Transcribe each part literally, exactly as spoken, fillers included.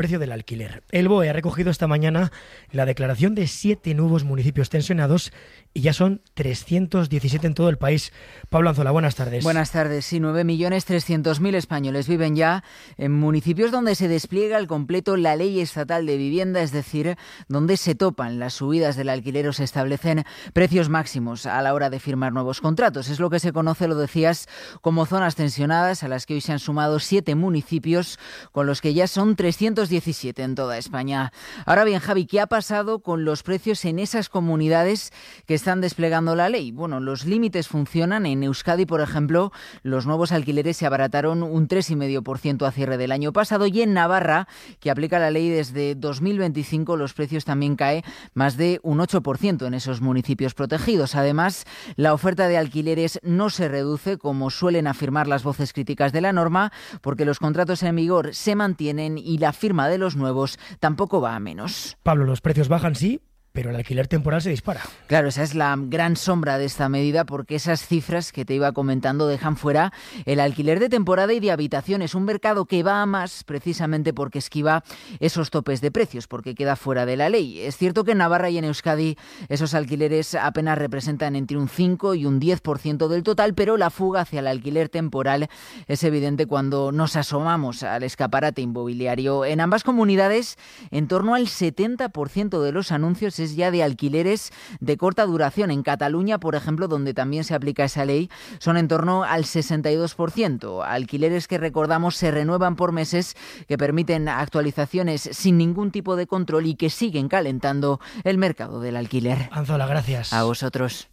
precio del alquiler. El B O E ha recogido esta mañana la declaración de siete nuevos municipios tensionados y ya son trescientos diecisiete en todo el país. Pablo Anzola, buenas tardes. Buenas tardes. Sí, nueve millones trescientos mil españoles viven ya en municipios donde se despliega al completo la ley estatal de vivienda, es decir, donde se topan las subidas del alquiler o se establecen precios máximos a la hora de firmar nuevos contratos. Es lo que se conoce, lo decías, como zonas tensionadas, a las que hoy se han sumado siete municipios, con los que ya son trescientos diecisiete en toda España. Ahora bien, Javi, ¿qué ha pasado con los precios en esas comunidades que están desplegando la ley? Bueno, los límites funcionan. En Euskadi, por ejemplo, los nuevos alquileres se abarataron un tres coma cinco por ciento a cierre del año pasado, y en Navarra, que aplica la ley desde dos mil veinticinco, los precios también caen más de un ocho por ciento en esos municipios protegidos. Además, la oferta de alquileres no se reduce, como suelen afirmar las voces críticas de la norma, porque los contratos en vigor se mantienen y la firma de los nuevos tampoco va a menos. Pablo, los precios bajan, sí, pero el alquiler temporal se dispara. Claro, esa es la gran sombra de esta medida, porque esas cifras que te iba comentando dejan fuera el alquiler de temporada y de habitaciones, un mercado que va a más precisamente porque esquiva esos topes de precios, porque queda fuera de la ley. Es cierto que en Navarra y en Euskadi esos alquileres apenas representan entre un cinco y un diez por ciento del total, pero la fuga hacia el alquiler temporal es evidente cuando nos asomamos al escaparate inmobiliario. En ambas comunidades, en torno al setenta por ciento de los anuncios es ya de alquileres de corta duración. En Cataluña, por ejemplo, donde también se aplica esa ley, son en torno al sesenta y dos por ciento. Alquileres que, recordamos, se renuevan por meses, que permiten actualizaciones sin ningún tipo de control y que siguen calentando el mercado del alquiler. Anzola, gracias. A vosotros.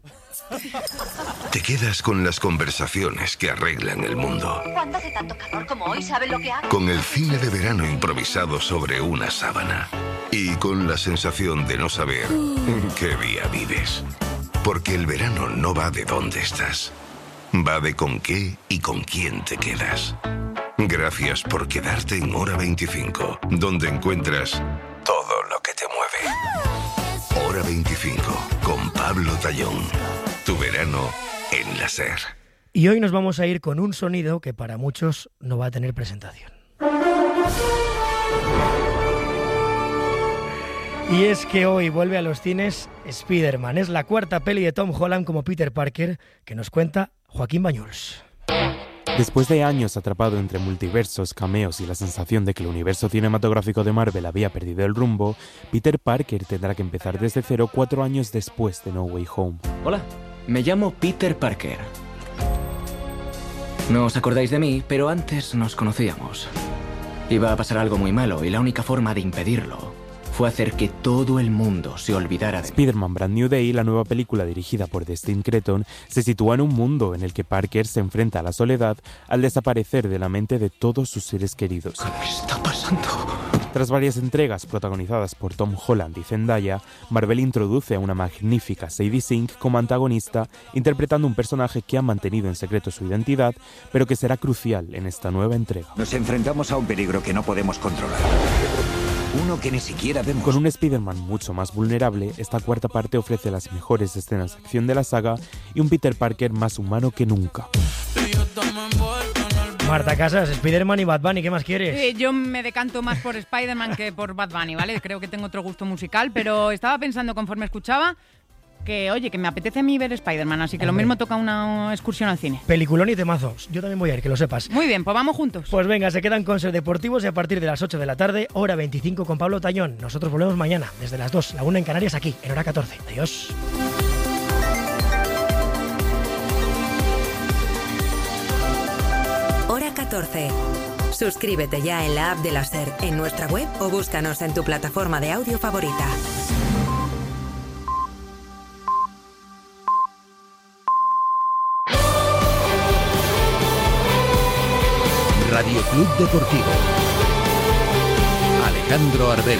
Te quedas con las conversaciones que arreglan el mundo. ¿Cuándo hace tanto calor como hoy? ¿Saben lo que hago? Con el cine de verano improvisado sobre una sábana. Y con la sensación de no saber en qué día vives. Porque el verano no va de dónde estás. Va de con qué y con quién te quedas. Gracias por quedarte en Hora veinticinco, donde encuentras todo lo que te mueve. Hora veinticinco, con Pablo Tallón. Tu verano en la SER. Y hoy nos vamos a ir con un sonido que para muchos no va a tener presentación. Y es que hoy vuelve a los cines Spider-Man. Es la cuarta peli de Tom Holland como Peter Parker, que nos cuenta Joaquín Bañuls. Después de años atrapado entre multiversos, cameos y la sensación de que el universo cinematográfico de Marvel había perdido el rumbo, Peter Parker tendrá que empezar desde cero cuatro años después de No Way Home. Hola, me llamo Peter Parker. No os acordáis de mí, pero antes nos conocíamos. Iba a pasar algo muy malo y la única forma de impedirlo fue hacer que todo el mundo se olvidara de mí. Spider-Man Brand New Day, la nueva película dirigida por Destin Cretton, se sitúa en un mundo en el que Parker se enfrenta a la soledad al desaparecer de la mente de todos sus seres queridos. ¿Qué está pasando? Tras varias entregas protagonizadas por Tom Holland y Zendaya, Marvel introduce a una magnífica Sadie Sink como antagonista, interpretando un personaje que ha mantenido en secreto su identidad, pero que será crucial en esta nueva entrega. Nos enfrentamos a un peligro que no podemos controlar. Uno que ni siquiera vemos. Con un Spider-Man mucho más vulnerable, esta cuarta parte ofrece las mejores escenas de acción de la saga y un Peter Parker más humano que nunca. Marta Casas, Spider-Man y Bad Bunny, ¿qué más quieres? Eh, yo me decanto más por Spider-Man que por Bad Bunny, ¿vale? Creo que tengo otro gusto musical, pero estaba pensando conforme escuchaba que, oye, que me apetece a mí ver Spider-Man, así que Hombre. Lo mismo toca una excursión al cine. Peliculón y temazos. Yo también voy a ir, que lo sepas. Muy bien, pues vamos juntos. Pues venga, se quedan con Ser Deportivos y a partir de las ocho de la tarde, Hora veinticinco con Pablo Tañón. Nosotros volvemos mañana, desde las dos, la una en Canarias, aquí, en Hora catorce. Adiós. Hora catorce. Suscríbete ya en la app de la SER, en nuestra web o búscanos en tu plataforma de audio favorita. Radio Club Deportivo. Alejandro Arbelo.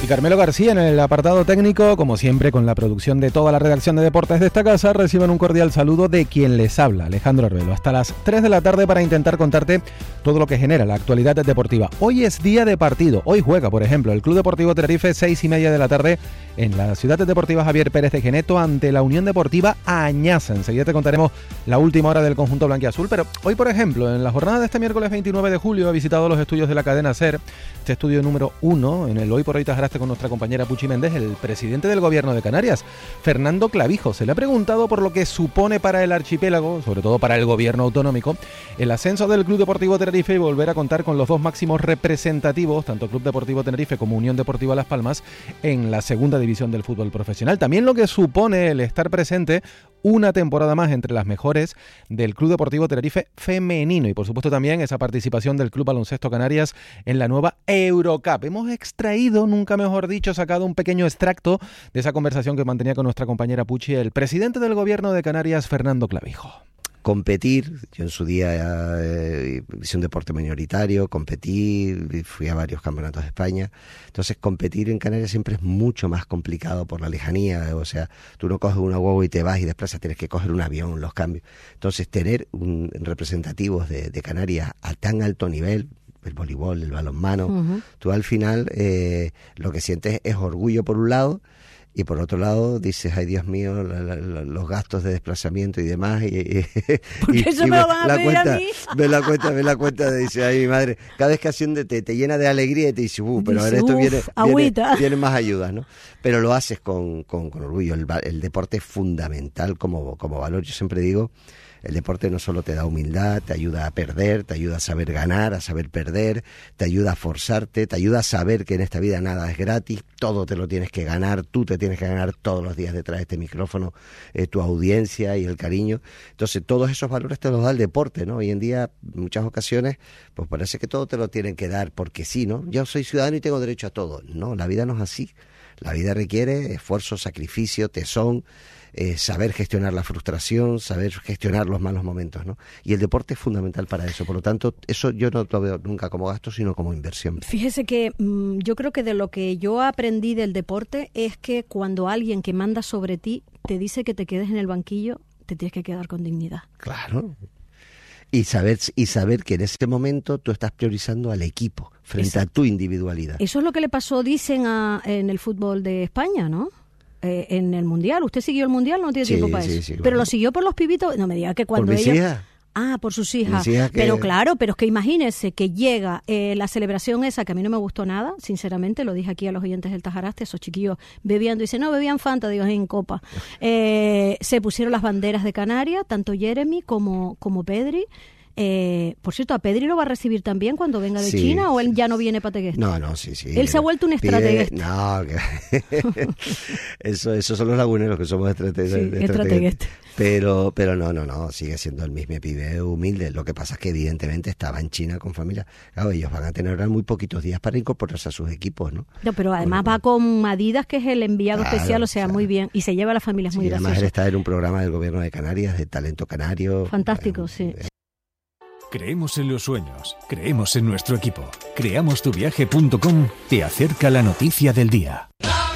Carmelo García en el apartado técnico, como siempre con la producción de toda la redacción de deportes de esta casa. Reciban un cordial saludo de quien les habla, Alejandro Arbelo, hasta las tres de la tarde para intentar contarte todo lo que genera la actualidad deportiva. Hoy es día de partido, hoy juega por ejemplo el Club Deportivo Tenerife, seis y media de la tarde en la Ciudad Deportiva Javier Pérez de Geneto ante la Unión Deportiva Añaza. Enseguida te contaremos la última hora del conjunto blanquiazul, pero hoy por ejemplo en la jornada de este miércoles veintinueve de julio he visitado los estudios de la cadena SER, este estudio número uno en el Hoy por Hoy Tajaraste con nuestra compañera Puchi Méndez. El presidente del Gobierno de Canarias, Fernando Clavijo, se le ha preguntado por lo que supone para el archipiélago, sobre todo para el gobierno autonómico, el ascenso del Club Deportivo Tenerife y volver a contar con los dos máximos representativos, tanto Club Deportivo Tenerife como Unión Deportiva Las Palmas, en la segunda división del fútbol profesional. También lo que supone el estar presente una temporada más entre las mejores del Club Deportivo Tenerife femenino y por supuesto también esa participación del Club Baloncesto Canarias en la nueva Eurocup. Hemos extraído, nunca mejor dicho, sacado un pequeño extracto de esa conversación que mantenía con nuestra compañera Puchi el presidente del Gobierno de Canarias, Fernando Clavijo. Competir, yo en su día eh, hice un deporte minoritario, competí, fui a varios campeonatos de España, entonces competir en Canarias siempre es mucho más complicado por la lejanía, o sea, tú no coges una guagua y te vas y desplazas, tienes que coger un avión, los cambios, entonces tener un, representativos de, de Canarias a tan alto nivel, el voleibol, el balonmano, uh-huh. tú al final eh, lo que sientes es orgullo por un lado, y por otro lado dices, ay Dios mío, la, la, la, los gastos de desplazamiento y demás, y, y, porque y, eso y me lo van a la pedir cuenta, a mí. ve la cuenta, ve la cuenta, de, dice, ay mi madre, cada vez que hace un de, te, te llena de alegría y te dice, uh, pero dice, ahora esto viene, viene, viene más ayudas, ¿no? Pero lo haces con, con, con orgullo, el, el deporte es fundamental como, como valor, yo siempre digo, el deporte no solo te da humildad, te ayuda a perder, te ayuda a saber ganar, a saber perder, te ayuda a forzarte, te ayuda a saber que en esta vida nada es gratis, todo te lo tienes que ganar, tú te tienes que ganar todos los días detrás de este micrófono, eh, tu audiencia y el cariño. Entonces todos esos valores te los da el deporte, ¿no? Hoy en día, en muchas ocasiones, pues parece que todo te lo tienen que dar porque sí, ¿no? Yo soy ciudadano y tengo derecho a todo. No, la vida no es así. La vida requiere esfuerzo, sacrificio, tesón, Eh, saber gestionar la frustración, saber gestionar los malos momentos, ¿no? Y el deporte es fundamental para eso. Por lo tanto, eso yo no lo veo nunca como gasto, sino como inversión. Fíjese que mmm, yo creo que de lo que yo aprendí del deporte es que cuando alguien que manda sobre ti te dice que te quedes en el banquillo, te tienes que quedar con dignidad. Claro. Y saber, y saber que en ese momento tú estás priorizando al equipo frente Exacto. a tu individualidad. Eso es lo que le pasó, dicen, a, en el fútbol de España, ¿no? Eh, en el Mundial. ¿Usted siguió el Mundial? No tiene sí, tiempo para sí, eso. Sí, pero bueno. lo siguió por los pibitos. No me diga que cuando ¿Por mis ellos... hijas? Ah, por sus hijas. Mis hijas que... Pero claro, pero es que imagínese que llega eh, la celebración esa, que a mí no me gustó nada, sinceramente, lo dije aquí a los oyentes del Tajaraste, esos chiquillos bebiendo, dicen, no, bebían Fanta, digo, en copa. Eh, se pusieron las banderas de Canarias, tanto Jeremy como, como Pedri. Eh, por cierto, ¿a Pedri lo va a recibir también cuando venga de sí, China o él sí, ya no viene para Tegueste? No, no, sí, sí. Él se ha vuelto un estrategueste. No, que... eso, eso son los laguneros que somos estrateguestes. Sí, estrategueste. Pero, pero no, no, no, sigue siendo el mismo pibe humilde. Lo que pasa es que evidentemente estaba en China con familia. Claro, ellos van a tener ahora muy poquitos días para incorporarse a sus equipos, ¿no? No, pero además bueno, va con Adidas, que es el enviado claro, especial, o sea, claro. muy bien. Y se lleva a las familias sí, muy graciosas. Además él está en un programa del Gobierno de Canarias, de talento canario. Fantástico, bueno, sí. Eh, Creemos en los sueños, creemos en nuestro equipo. creamos tu viaje punto com te acerca la noticia del día.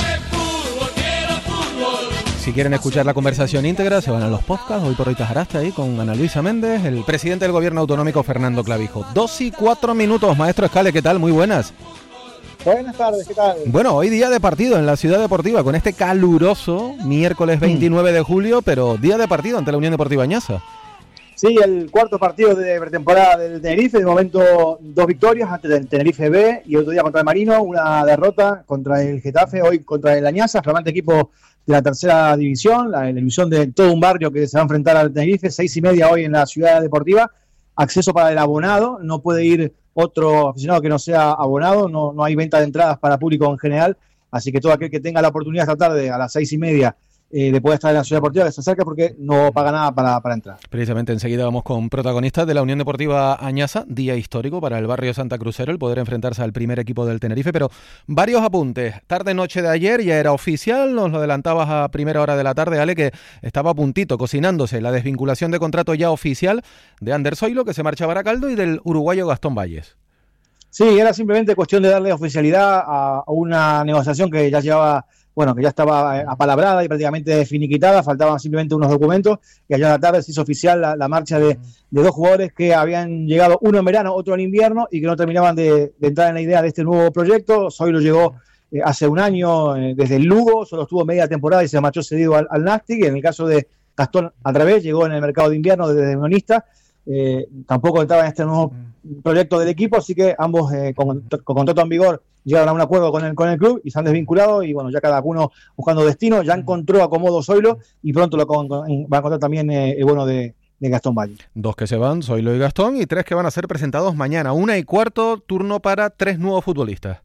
Si quieren escuchar la conversación íntegra, se van a los podcasts. Hoy por hoy Tajaraste ahí con Ana Luisa Méndez, el presidente del Gobierno Autonómico, Fernando Clavijo. Dos y cuatro minutos, maestro Escale, ¿qué tal? Muy buenas. Buenas tardes, ¿qué tal? Bueno, hoy día de partido en la Ciudad Deportiva, con este caluroso miércoles veintinueve de julio, pero día de partido ante la Unión Deportiva Añaza. Sí, el cuarto partido de pretemporada del Tenerife, de momento dos victorias ante el Tenerife B y otro día contra el Marino, una derrota contra el Getafe, hoy contra el Añaza, flamante equipo de la tercera división, la, la división de todo un barrio que se va a enfrentar al Tenerife, seis y media hoy en la Ciudad Deportiva, acceso para el abonado, no puede ir otro aficionado que no sea abonado, no, no hay venta de entradas para público en general, así que todo aquel que tenga la oportunidad esta tarde a las seis y media Eh, de poder estar en la Ciudad Deportiva, que se acerca porque no paga nada para, para entrar. Precisamente enseguida vamos con protagonistas de la Unión Deportiva Añaza, día histórico para el barrio Santa Crucero, el poder enfrentarse al primer equipo del Tenerife, pero varios apuntes. Tarde-noche de ayer ya era oficial, nos lo adelantabas a primera hora de la tarde, Ale, que estaba a puntito, cocinándose la desvinculación de contrato ya oficial de Ander Zoilo, que se marcha a Baracaldo, y del uruguayo Gastón Valles. Sí, era simplemente cuestión de darle oficialidad a, a una negociación que ya llevaba, bueno, que ya estaba apalabrada y prácticamente finiquitada, faltaban simplemente unos documentos, y ayer a la tarde se hizo oficial la, la marcha de, de dos jugadores que habían llegado, uno en verano, otro en invierno, y que no terminaban de, de entrar en la idea de este nuevo proyecto. Zoilo llegó eh, hace un año eh, desde el Lugo, solo estuvo media temporada y se marchó cedido al, al Nastic, y en el caso de Gastón, al revés, llegó en el mercado de invierno desde Unionista. Eh, tampoco entraba en este nuevo proyecto del equipo, así que ambos eh, con, con contrato en vigor llegaron a un acuerdo con el, con el club y se han desvinculado, y bueno, ya cada uno buscando destino. Ya encontró acomodo Zoilo y pronto lo con, con, va a encontrar también eh, el bueno de, de Gastón Valle. Dos que se van, Zoilo y Gastón, y tres que van a ser presentados mañana. Una y cuarto, turno para tres nuevos futbolistas.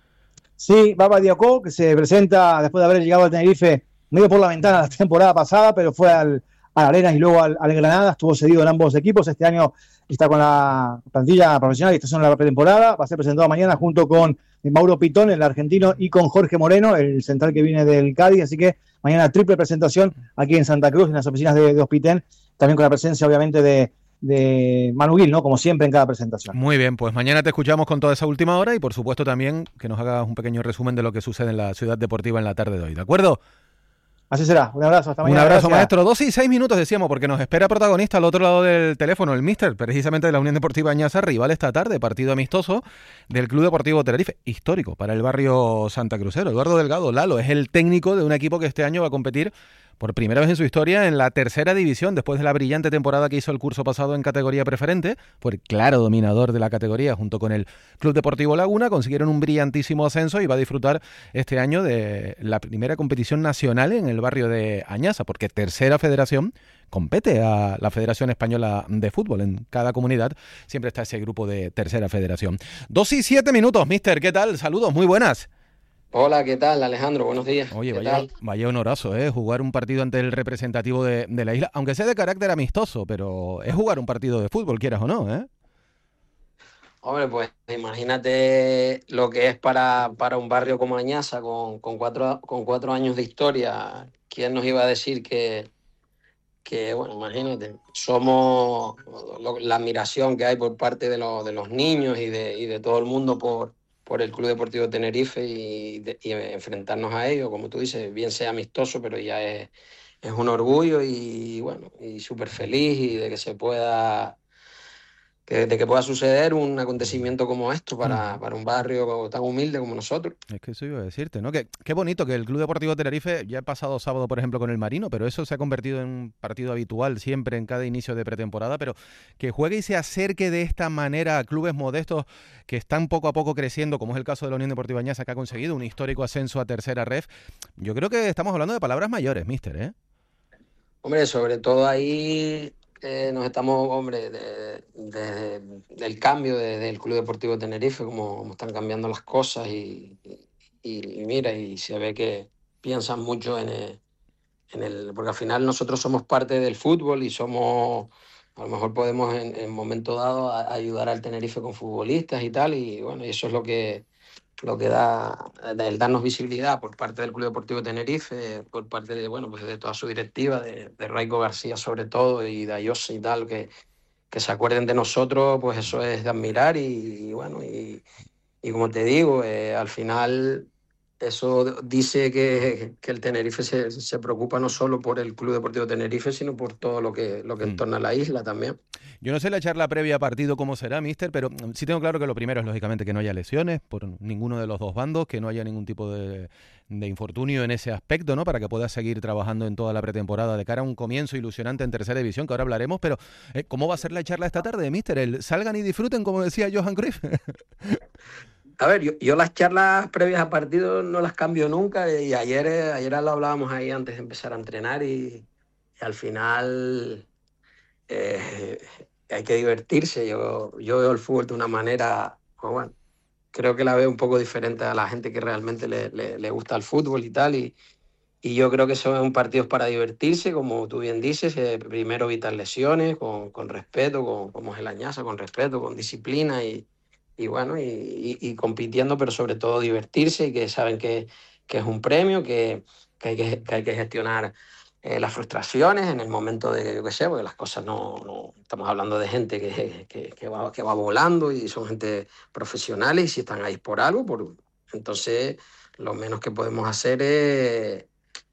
Sí, Baba Diacó, que se presenta después de haber llegado al Tenerife medio por la ventana la temporada pasada, pero fue al a Arenas y luego al, al Granada, estuvo cedido en ambos equipos. Este año está con la plantilla profesional y está en la pretemporada. Va a ser presentado mañana junto con Mauro Pitón, el argentino, y con Jorge Moreno, el central que viene del Cádiz. Así que mañana triple presentación aquí en Santa Cruz, en las oficinas de, de Hospiten, también con la presencia obviamente de, de Manu Gil, ¿no? Como siempre en cada presentación. Muy bien, pues mañana te escuchamos con toda esa última hora y por supuesto también que nos hagas un pequeño resumen de lo que sucede en la Ciudad Deportiva en la tarde de hoy, ¿de acuerdo? Así será. Un abrazo. Hasta mañana. Un abrazo, gracias. maestro. Dos y seis minutos decíamos, porque nos espera protagonista al otro lado del teléfono, el míster, precisamente de la Unión Deportiva Añasa, rival esta tarde, partido amistoso del Club Deportivo Tenerife, histórico para el barrio Santa Crucero. Eduardo Delgado, Lalo, es el técnico de un equipo que este año va a competir por primera vez en su historia en la tercera división, después de la brillante temporada que hizo el curso pasado en categoría preferente. Fue el claro dominador de la categoría junto con el Club Deportivo Laguna, consiguieron un brillantísimo ascenso y va a disfrutar este año de la primera competición nacional en el barrio de Añasa, porque tercera federación compete a la Federación Española de Fútbol. En cada comunidad siempre está ese grupo de tercera federación. Dos y siete minutos, mister, ¿qué tal? Saludos, muy buenas. Hola, ¿qué tal, Alejandro? Buenos días. Oye, ¿Qué vaya, tal? vaya honorazo, ¿eh? Jugar un partido ante el representativo de, de la isla, aunque sea de carácter amistoso, pero es jugar un partido de fútbol, quieras o no, ¿eh? Hombre, pues imagínate lo que es para, para un barrio como Añasa, con, con, cuatro, con cuatro años de historia. ¿Quién nos iba a decir que, que bueno, imagínate, somos lo, la admiración que hay por parte de, lo, de los niños y de, y de todo el mundo por... por el Club Deportivo Tenerife y, de, y enfrentarnos a ellos, como tú dices, bien sea amistoso, pero ya es, es un orgullo y bueno, y súper feliz y de que se pueda, que, de que pueda suceder un acontecimiento como esto para, para un barrio tan humilde como nosotros. Es que eso iba a decirte, ¿no? Que, qué bonito que el Club Deportivo Tenerife, ya he pasado sábado, por ejemplo, con el Marino, pero eso se ha convertido en un partido habitual siempre en cada inicio de pretemporada, pero que juegue y se acerque de esta manera a clubes modestos que están poco a poco creciendo, como es el caso de la Unión Deportiva Añasa, que ha conseguido un histórico ascenso a tercera ref. Yo creo que estamos hablando de palabras mayores, míster, ¿eh? Hombre, sobre todo ahí eh, nos estamos, hombre, de, de, del cambio de, del Club Deportivo Tenerife, como, como están cambiando las cosas y, y, y mira, y se ve que piensan mucho en el, en el... Porque al final nosotros somos parte del fútbol y somos... A lo mejor podemos en, en momento dado a, a ayudar al Tenerife con futbolistas y tal, y bueno, y eso es lo que, lo que da, el darnos visibilidad por parte del Club Deportivo Tenerife, por parte de, bueno, pues de toda su directiva, de, de Raico García sobre todo, y de Ayosa y tal, que, que se acuerden de nosotros, pues eso es de admirar, y, y bueno, y, y como te digo, eh, al final... Eso dice que, que el Tenerife se, se preocupa no solo por el Club Deportivo Tenerife, sino por todo lo que, lo que entorna a la isla también. Yo no sé la charla previa a partido cómo será, míster, pero sí tengo claro que lo primero es, lógicamente, que no haya lesiones por ninguno de los dos bandos, que no haya ningún tipo de, de infortunio en ese aspecto, ¿no? Para que pueda seguir trabajando en toda la pretemporada de cara a un comienzo ilusionante en tercera división, que ahora hablaremos, pero eh, ¿cómo va a ser la charla esta tarde, míster? El salgan y disfruten, como decía Johan Cruyff. A ver, yo, yo las charlas previas a partidos no las cambio nunca y ayer, ayer lo hablábamos ahí antes de empezar a entrenar y, y al final eh, hay que divertirse. Yo, yo veo el fútbol de una manera, pues bueno, creo que la veo un poco diferente a la gente que realmente le, le, le gusta el fútbol y tal y, y yo creo que son partidos para divertirse, como tú bien dices, eh, primero evitar lesiones, con, con respeto, con, como es el Añasa, con respeto, con disciplina y y bueno, y, y, y compitiendo, pero sobre todo divertirse y que saben que, que es un premio, que, que, hay que, que hay que gestionar eh, las frustraciones en el momento de, yo qué sé, porque las cosas no, no estamos hablando de gente que, que, que, va, que va volando y son gente profesionales y si están ahí por algo, por, entonces lo menos que podemos hacer es,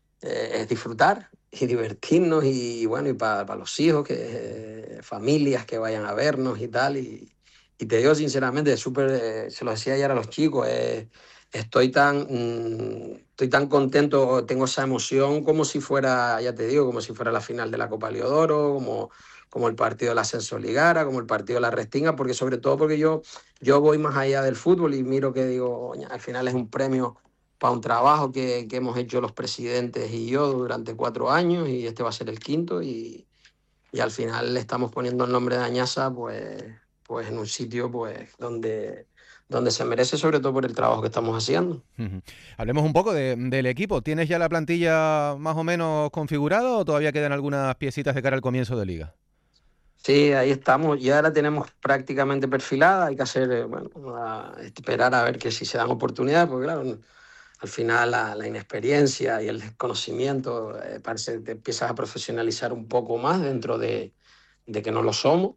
es disfrutar y divertirnos y bueno, y para pa los hijos, que eh, familias que vayan a vernos y tal. Y, y te digo sinceramente, súper, eh, se lo decía ayer a los chicos, eh, estoy tan, mmm, estoy tan contento, tengo esa emoción como si fuera, ya te digo, como si fuera la final de la Copa Liodoro, como, como el partido del Ascenso Ligara, como el partido de la Restinga, porque sobre todo porque yo, yo voy más allá del fútbol y miro que digo, al final es un premio para un trabajo que, que hemos hecho los presidentes y yo durante cuatro años y este va a ser el quinto y, y al final le estamos poniendo el nombre de Añasa pues, pues en un sitio pues donde, donde se merece, sobre todo por el trabajo que estamos haciendo. Uh-huh. Hablemos un poco de, del equipo. ¿Tienes ya la plantilla más o menos configurada o todavía quedan algunas piecitas de cara al comienzo de liga? Sí, ahí estamos. Ya la tenemos prácticamente perfilada. Hay que hacer, bueno, a esperar a ver que si se dan oportunidades, porque claro, al final la, la inexperiencia y el desconocimiento eh, parece que te empiezas a profesionalizar un poco más dentro de, de que no lo somos.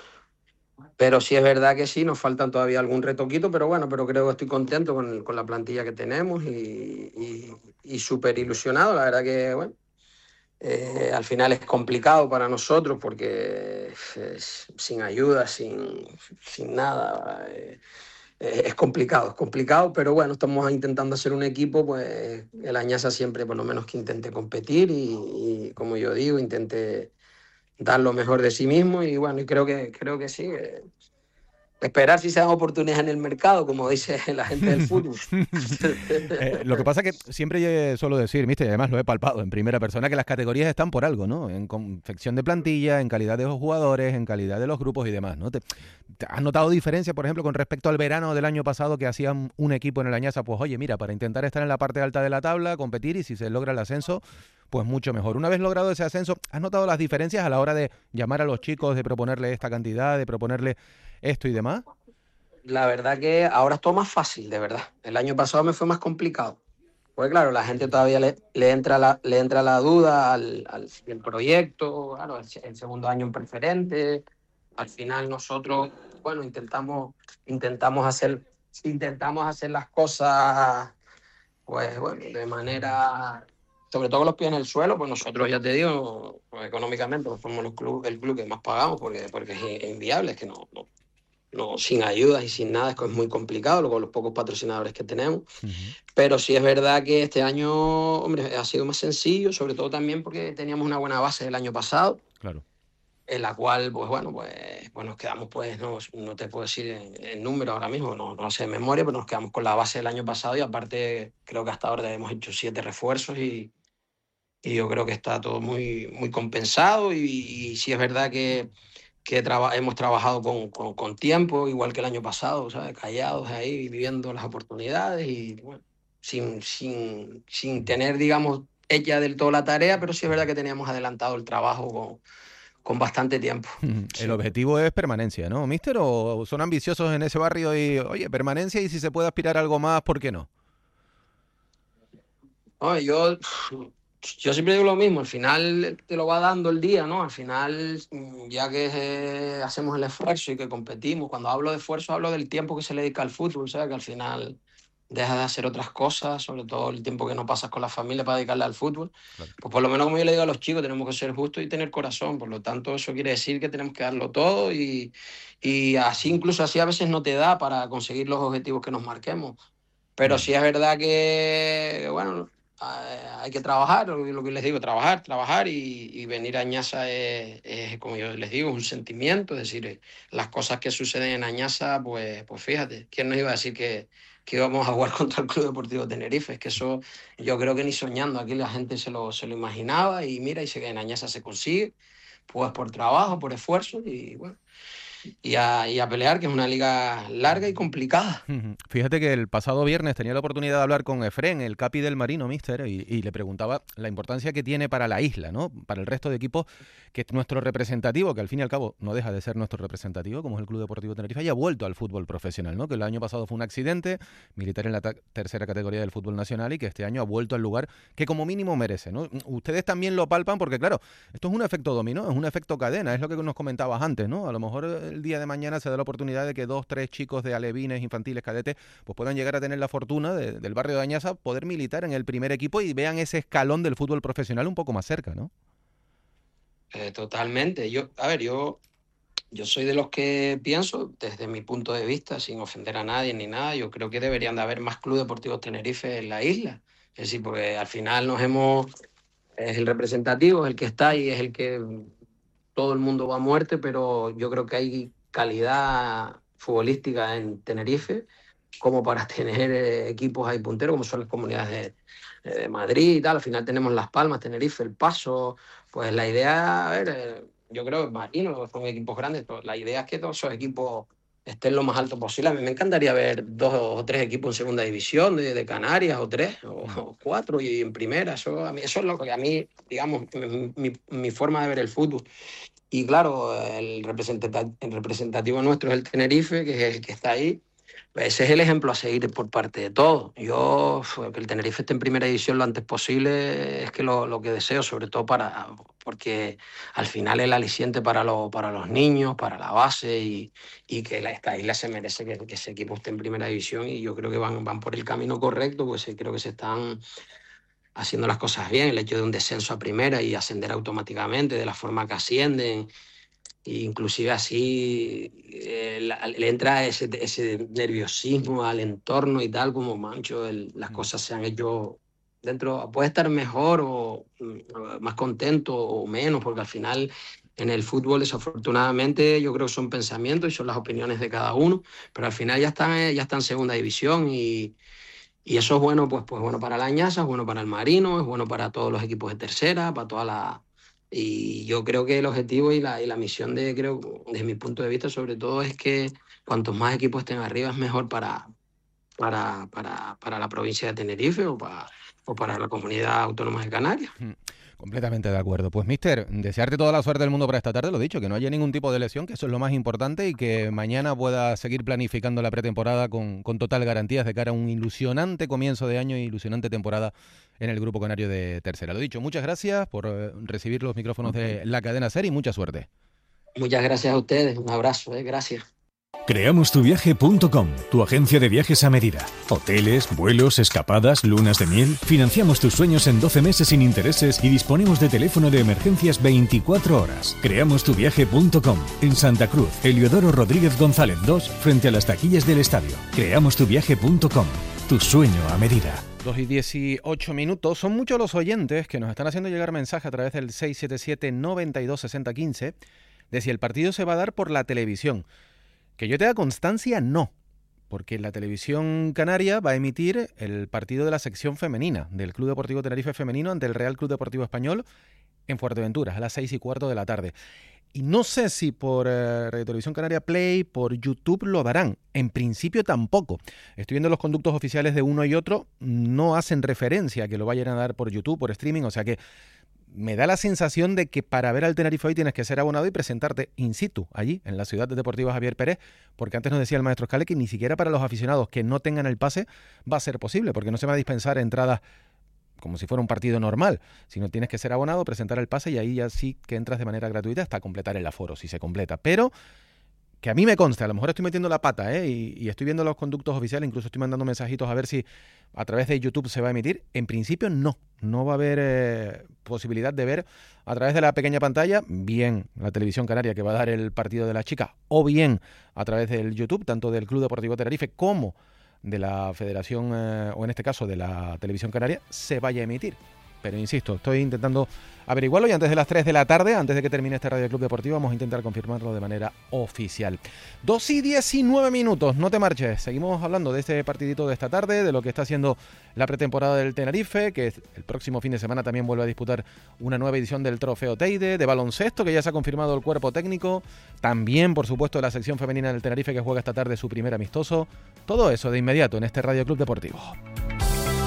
Pero sí es verdad que sí, nos faltan todavía algún retoquito, pero bueno, pero creo que estoy contento con, con la plantilla que tenemos y, y, y súper ilusionado. La verdad que, bueno, eh, al final es complicado para nosotros porque eh, sin ayuda, sin, sin nada... Eh, es complicado, es complicado, pero bueno, estamos intentando hacer un equipo, pues el Añasa siempre por lo menos que intente competir y, y como yo digo, intente dar lo mejor de sí mismo y bueno, y creo que, creo que sí, eh, esperar si se dan oportunidades en el mercado, como dice la gente del fútbol. eh, lo que pasa es que siempre suelo decir, mister, y además lo he palpado en primera persona, que las categorías están por algo, ¿no? En confección de plantilla, en calidad de los jugadores, en calidad de los grupos y demás, ¿no? ¿Te, te ¿Has notado diferencia, por ejemplo, con respecto al verano del año pasado que hacían un equipo en el Añasa? Pues oye, mira, para intentar estar en la parte alta de la tabla, competir y si se logra el ascenso, pues mucho mejor. Una vez logrado ese ascenso, ¿has notado las diferencias a la hora de llamar a los chicos, de proponerle esta cantidad, de proponerle esto y demás? La verdad que ahora es todo más fácil, de verdad. El año pasado me fue más complicado. Pues claro, la gente todavía le, le, entra, la, le entra la duda al, al, al proyecto, claro, el, el segundo año en preferente. Al final nosotros, bueno, intentamos, intentamos, hacer, intentamos hacer las cosas, pues bueno, de manera... Sobre todo con los pies en el suelo, pues nosotros, ya te digo, pues económicamente pues somos los club, el club que más pagamos porque, porque es inviable, es que no, no, no, sin ayudas y sin nada es muy complicado, con los pocos patrocinadores que tenemos. Uh-huh. Pero sí es verdad que este año, hombre, ha sido más sencillo, sobre todo también porque teníamos una buena base del año pasado. Claro. En la cual, pues bueno, pues, pues nos quedamos, pues no, no te puedo decir en, en número ahora mismo, no, no sé de memoria, pero nos quedamos con la base del año pasado y aparte creo que hasta ahora hemos hecho siete refuerzos y Y yo creo que está todo muy, muy compensado y, y sí es verdad que, que traba, hemos trabajado con, con, con tiempo, igual que el año pasado, ¿sabes? Callados ahí, viviendo las oportunidades y bueno, sin, sin, sin tener, digamos, hecha del todo la tarea, pero sí es verdad que teníamos adelantado el trabajo con, con bastante tiempo. El sí. objetivo es permanencia, ¿no, mister? ¿O son ambiciosos en ese barrio y, oye, permanencia y si se puede aspirar a algo más, ¿por qué no? Oye, yo... Yo siempre digo lo mismo, al final te lo va dando el día, ¿no? Al final, ya que eh, hacemos el esfuerzo y que competimos, cuando hablo de esfuerzo hablo del tiempo que se le dedica al fútbol, ¿sabes? Que al final dejas de hacer otras cosas, sobre todo el tiempo que no pasas con la familia para dedicarle al fútbol. Claro. Pues por lo menos, como yo le digo a los chicos, tenemos que ser justos y tener corazón, por lo tanto eso quiere decir que tenemos que darlo todo y, y así, incluso así a veces no te da para conseguir los objetivos que nos marquemos. Pero sí es verdad que, bueno... hay que trabajar, lo que les digo, trabajar, trabajar y, y venir a Añasa es, es, como yo les digo, es un sentimiento, es decir, las cosas que suceden en Añasa, pues, pues fíjate, ¿quién nos iba a decir que, que íbamos a jugar contra el Club Deportivo Tenerife? Es que eso yo creo que ni soñando, aquí la gente se lo, se lo imaginaba y mira, y se, en Añasa se consigue, pues por trabajo, por esfuerzo y bueno. y a, y a pelear, que es una liga larga y complicada. Fíjate que el pasado viernes tenía la oportunidad de hablar con Efrén, el capi del Marino, míster, y, y le preguntaba la importancia que tiene para la isla, ¿no? Para el resto de equipos, que es nuestro representativo, que al fin y al cabo no deja de ser nuestro representativo, como es el Club Deportivo Tenerife, haya vuelto al fútbol profesional, ¿no? Que el año pasado fue un accidente militar en la ta- tercera categoría del fútbol nacional y que este año ha vuelto al lugar que como mínimo merece, ¿no? Ustedes también lo palpan porque, claro, esto es un efecto dominó, es un efecto cadena, es lo que nos comentabas antes, ¿no? A lo mejor el día de mañana se da la oportunidad de que dos, tres chicos de alevines, infantiles, cadetes, pues puedan llegar a tener la fortuna de, del barrio de Añaza, poder militar en el primer equipo y vean ese escalón del fútbol profesional un poco más cerca, ¿no? Eh, totalmente. Yo, a ver, yo, yo soy de los que pienso, desde mi punto de vista, sin ofender a nadie ni nada, yo creo que deberían de haber más Club Deportivo Tenerife en la isla. Es decir, porque al final nos hemos... Es el representativo, es el que está ahí, es el que todo el mundo va a muerte, pero yo creo que hay calidad futbolística en Tenerife como para tener eh, equipos ahí punteros, como son las comunidades de, de Madrid y tal. Al final tenemos Las Palmas, Tenerife, El Paso. Pues la idea, a ver, eh, yo creo que Marino son equipos grandes, pero la idea es que todos esos equipos estén lo más alto posible. A mí me encantaría ver dos o tres equipos en segunda división de, de Canarias, o tres, o, o cuatro, y en primera. Eso, a mí, eso es lo que a mí, digamos, mi, mi, mi forma de ver el fútbol. Y claro, el representativo, el representativo nuestro es el Tenerife, que es el que está ahí. Ese es el ejemplo a seguir por parte de todos. Yo, que el Tenerife esté en primera división lo antes posible es que lo, lo que deseo, sobre todo para, porque al final es el aliciente para, lo, para los niños, para la base, y, y que la, esta isla se merece que, que ese equipo esté en primera división, y yo creo que van, van por el camino correcto, pues creo que se están haciendo las cosas bien. El hecho de un descenso a primera y ascender automáticamente de la forma que ascienden, inclusive así eh, la, le entra ese, ese nerviosismo al entorno y tal, como mancho, el, las cosas se han hecho dentro, puede estar mejor o más contento o menos, porque al final en el fútbol desafortunadamente yo creo que son pensamientos y son las opiniones de cada uno, pero al final ya están, ya están en segunda división, y, y eso es bueno, pues, pues bueno para la Añaza, es bueno para el Marino, es bueno para todos los equipos de tercera, para toda la... Y yo creo que el objetivo y la, y la misión, de, creo, desde mi punto de vista, sobre todo, es que cuantos más equipos estén arriba es mejor para, para, para, para la provincia de Tenerife o para, o para la comunidad autónoma de Canarias. Completamente de acuerdo. Pues, mister, desearte toda la suerte del mundo para esta tarde, lo dicho, que no haya ningún tipo de lesión, que eso es lo más importante, y que mañana pueda seguir planificando la pretemporada con, con total garantías de cara a un ilusionante comienzo de año y ilusionante temporada en el Grupo Canario de Tercera. Lo dicho, muchas gracias por eh, recibir los micrófonos de la cadena SER y mucha suerte. Muchas gracias a ustedes, un abrazo, eh, gracias. creamos tu viaje punto com, tu agencia de viajes a medida. Hoteles, vuelos, escapadas, lunas de miel. Financiamos tus sueños en doce meses sin intereses y disponemos de teléfono de emergencias veinticuatro horas. creamos tu viaje punto com, en Santa Cruz, Heliodoro Rodríguez González dos, frente a las taquillas del estadio. creamos tu viaje punto com, tu sueño a medida. dos y dieciocho minutos. Son muchos los oyentes que nos están haciendo llegar mensaje a través del seis siete siete, nueve dos, seis cero uno cinco de si el partido se va a dar por la televisión. Que yo te da constancia, no, porque la televisión canaria va a emitir el partido de la sección femenina del Club Deportivo Tenerife femenino ante el Real Club Deportivo Español en Fuerteventura a las seis y cuarto de la tarde. Y no sé si por eh, Radio Televisión Canaria Play, por YouTube lo darán. En principio tampoco. Estoy viendo los conductos oficiales de uno y otro, no hacen referencia a que lo vayan a dar por YouTube, por streaming, o sea que me da la sensación de que para ver al Tenerife hoy tienes que ser abonado y presentarte in situ, allí, en la ciudad deportiva Javier Pérez, porque antes nos decía el maestro Scale que ni siquiera para los aficionados que no tengan el pase va a ser posible, porque no se va a dispensar entradas como si fuera un partido normal, sino tienes que ser abonado, presentar el pase y ahí ya sí que entras de manera gratuita hasta completar el aforo, si se completa. Pero que a mí me consta, a lo mejor estoy metiendo la pata, ¿eh? y, y estoy viendo los conductos oficiales, incluso estoy mandando mensajitos a ver si a través de YouTube se va a emitir. En principio no, no va a haber eh, posibilidad de ver a través de la pequeña pantalla, bien la televisión canaria que va a dar el partido de las chicas, o bien a través del YouTube, tanto del Club Deportivo Tenerife como de la Federación, eh, o en este caso de la Televisión Canaria, se vaya a emitir. pero insisto, estoy intentando averiguarlo y antes de las tres de la tarde, antes de que termine este Radio Club Deportivo, vamos a intentar confirmarlo de manera oficial. dos y diecinueve minutos, no te marches. Seguimos hablando de este partidito de esta tarde, de lo que está haciendo la pretemporada del Tenerife, que el próximo fin de semana también vuelve a disputar una nueva edición del Trofeo Teide, de baloncesto, que ya se ha confirmado el cuerpo técnico, también, por supuesto, de la sección femenina del Tenerife, que juega esta tarde su primer amistoso. Todo eso de inmediato en este Radio Club Deportivo.